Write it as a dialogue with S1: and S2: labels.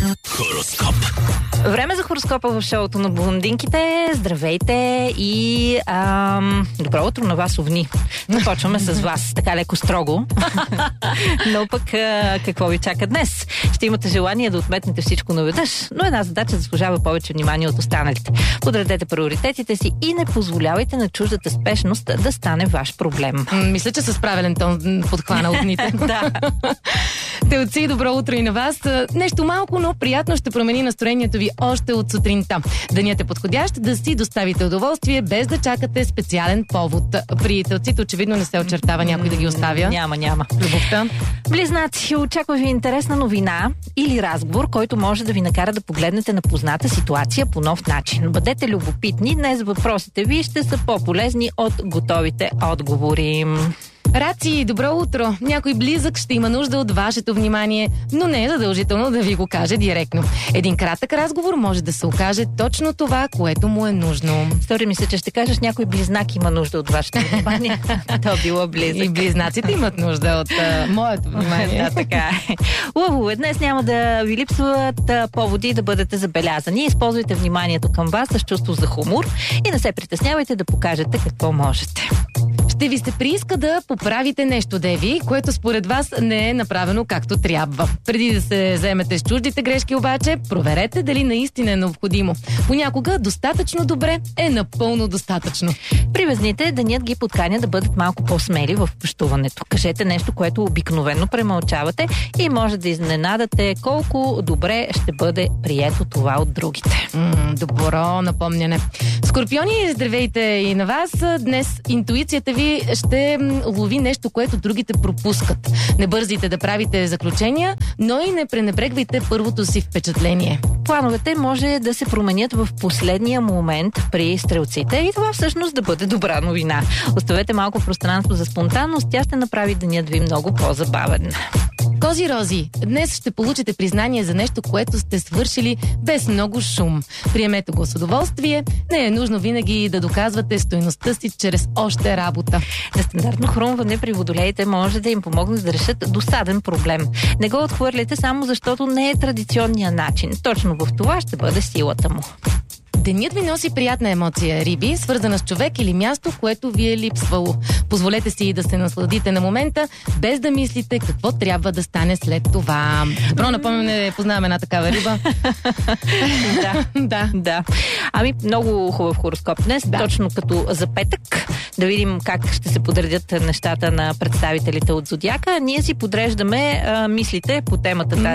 S1: Хороскоп.
S2: Време за хороскопа в шоуто на блондинките. Здравейте и добро утро на вас, овни. Започваме с вас, така леко строго. Но пък какво ви чака днес? Ще имате желание да отметнете всичко наведнъж, но една задача заслужава повече внимание от останалите. Подредете приоритетите си и не позволявайте на чуждата спешност да стане ваш проблем.
S3: Мисля, че с правилен тон подхвана овните.
S2: Да.
S3: Телци, добро утро и на вас. Нещо малко, но приятно ще промени настроението ви още от сутринта. Денят е подходящ да си доставите удоволствие, без да чакате специален повод. При телците очевидно не се очертава някой да ги оставя.
S2: Няма.
S3: Любовта.
S2: Близнаци, очаква ви интересна новина или разговор, който може да ви накара да погледнете на позната ситуация по нов начин. Бъдете любопитни, днес въпросите ви ще са по-полезни от готовите отговори.
S3: Раци, добро утро! Някой близък ще има нужда от вашето внимание, но не е задължително да ви го каже директно. Един кратък разговор може да се окаже точно това, което му е нужно.
S2: Стори ми се, че ще кажеш, някой близнак има нужда от вашето внимание. То било близък.
S3: И близнаците имат нужда от моето внимание.
S2: Да, така е. Лъвове, днес няма да ви липсват поводи да бъдете забелязани. Използвайте вниманието към вас с чувство за хумор и не се притеснявайте да покажете какво можете.
S3: Ще ви се прииска да поправите нещо, деви, което според вас не е направено както трябва. Преди да се заемете с чуждите грешки обаче, проверете дали наистина е необходимо. Понякога достатъчно добре е напълно достатъчно.
S2: При везните денят ги подканя да бъдат малко по-смели в общуването. Кажете нещо, което обикновено премълчавате и може да изненадате колко добре ще бъде прието това от другите.
S3: Добро напомняне. Скорпиони, здравейте и на вас. Днес интуицията ви ще лови нещо, което другите пропускат. Не бързайте да правите заключения, но и не пренебрегвайте първото си впечатление.
S2: Плановете може да се променят в последния момент при стрелците и това всъщност да бъде добра новина. Оставете малко пространство за спонтанност, тя ще направи денят ви много по-забавен.
S3: Кози рози, днес ще получите признание за нещо, което сте свършили без много шум. Приемете го с удоволствие. Не е нужно винаги да доказвате стойността си чрез още работа.
S2: Нестандартно хрумване при водолеите може да им помогне да решат досаден проблем. Не го отхвърляйте само защото не е традиционният начин. Точно в това ще бъде силата му.
S3: Денят ви носи приятна емоция, риби, свързана с човек или място, което ви е липсвало. Позволете си да се насладите на момента, без да мислите какво трябва да стане след това. Добро напомняне, познавам една такава риба.
S2: Да. Ами, много хубав хороскоп днес, точно като за петък. Да видим как ще се подредят нещата на представителите от Зодиака. Ние си подреждаме мислите по темата тази